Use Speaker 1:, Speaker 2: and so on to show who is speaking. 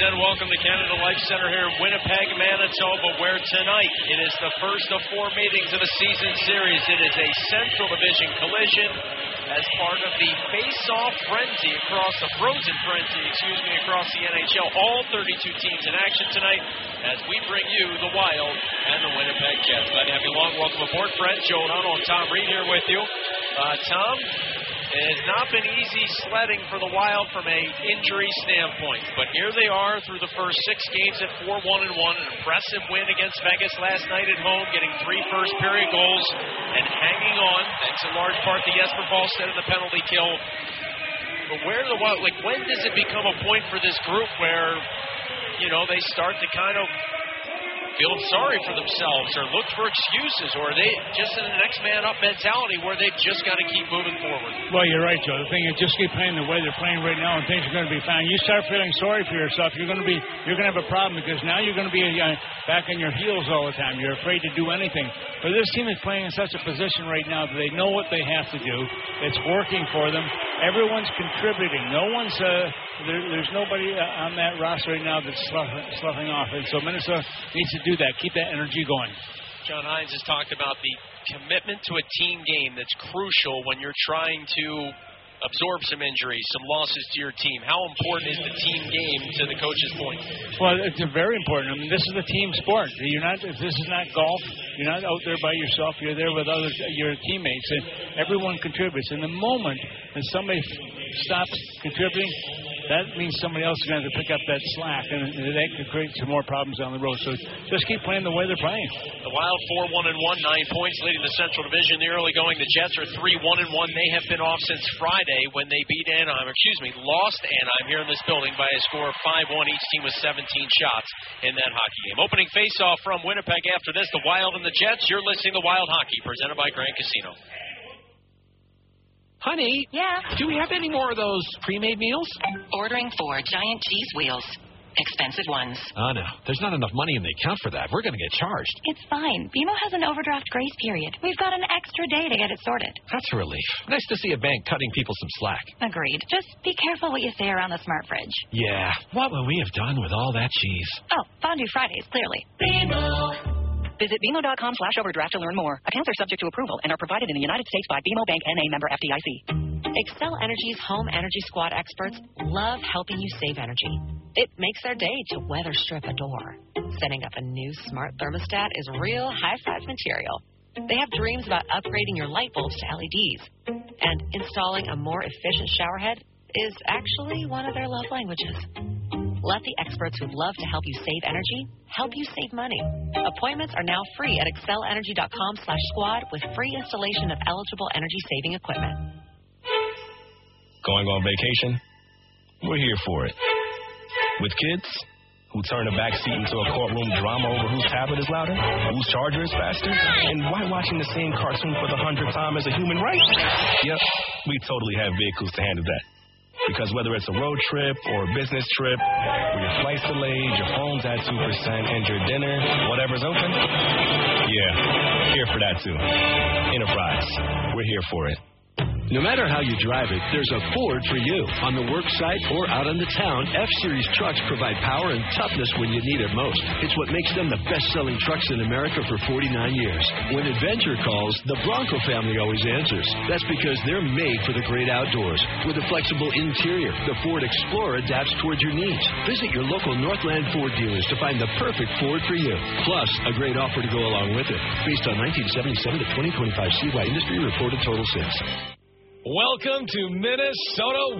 Speaker 1: and welcome to Canada Life Center here in Winnipeg, Manitoba, where tonight it is the first of 4 meetings of the season series. It is a Central Division collision as part of the face-off frenzy across the across the NHL. All 32 teams in action tonight as we bring you the Wild and the Winnipeg Jets. Glad to have you along. Welcome aboard, friends. Joe O'Donnell and Tom Reed here with you. Tom, it has not been easy sledding for the Wild from an injury standpoint, but here they are through the first 6 games at 4-1-1, an impressive win against Vegas last night at home, getting 3 first-period goals and hanging on, thanks in large part to Jesper Wallstedt in the penalty kill. But where the Wild, when does it become a point for this group where, they start to kind of feel sorry for themselves or look for excuses, or are they just in the next man up mentality where they've just got to keep moving forward?
Speaker 2: Well, you're right, Joe. The thing is, just keep playing the way they're playing right now, and things are going to be fine. You start feeling sorry for yourself, you're going to have a problem, because now you're going to be back on your heels all the time. You're afraid to do anything. But this team is playing in such a position right now that they know what they have to do. It's working for them. Everyone's contributing. No one's there's nobody on that roster right now that's sloughing off, and so Minnesota needs to do that. Keep that energy going.
Speaker 1: John Hines has talked about the commitment to a team game that's crucial when you're trying to absorb some injuries, some losses to your team. How important is the team game to the coach's point?
Speaker 2: Well, it's very important. I mean, this is a team sport. This is not golf. You're not out there by yourself. You're there with your teammates, and everyone contributes. And the moment that somebody stops contributing, that means somebody else is going to have to pick up that slack, and that could create some more problems down the road. So just keep playing the way they're playing.
Speaker 1: The Wild 4-1-1, 9 points, leading the Central Division. The early going, the Jets are 3-1-1. They have been off since Friday when they lost Anaheim here in this building by a score of 5-1. Each team with 17 shots in that hockey game. Opening face-off from Winnipeg after this, the Wild and the Jets. You're listening to Wild Hockey, presented by Grand Casino.
Speaker 3: Honey?
Speaker 4: Yeah?
Speaker 3: Do we have any more of those pre-made meals?
Speaker 4: Ordering 4 giant cheese wheels. Expensive ones.
Speaker 3: Oh, no. There's not enough money in the account for that. We're going to get charged.
Speaker 4: It's fine. BMO has an overdraft grace period. We've got an extra day to get it sorted.
Speaker 3: That's a relief. Nice to see a bank cutting people some slack.
Speaker 4: Agreed. Just be careful what you say around the smart fridge.
Speaker 3: Yeah. What would we have done with all that cheese?
Speaker 4: Oh, Fondue Fridays, clearly. BMO. Visit BMO.com/overdraft to learn more. Accounts are subject to approval and are provided in the United States by BMO Bank N.A. member FDIC. Xcel Energy's Home Energy Squad experts love helping you save energy. It makes their day to weather strip a door. Setting up a new smart thermostat is real high-five material. They have dreams about upgrading your light bulbs to LEDs. And installing a more efficient showerhead is actually one of their love languages. Let the experts who love to help you save energy help you save money. Appointments are now free at xcelenergy.com/squad with free installation of eligible energy-saving equipment.
Speaker 5: Going on vacation? We're here for it. With kids who turn the back seat into a courtroom drama over whose tablet is louder, whose charger is faster, and why watching the same cartoon for the 100th time is a human right? Yep, we totally have vehicles to handle that. Because whether it's a road trip or a business trip, where your flight's delayed, your phone's at 2%, and your dinner, whatever's open, yeah, here for that too. Enterprise, we're here for it.
Speaker 6: No matter how you drive it, there's a Ford for you. On the work site or out on the town, F-Series trucks provide power and toughness when you need it most. It's what makes them the best-selling trucks in America for 49 years. When adventure calls, the Bronco family always answers. That's because they're made for the great outdoors. With a flexible interior, the Ford Explorer adapts towards your needs. Visit your local Northland Ford dealers to find the perfect Ford for you. Plus, a great offer to go along with it. Based on 1977 to 2025 CY industry reported total sales.
Speaker 7: Welcome to Minnesota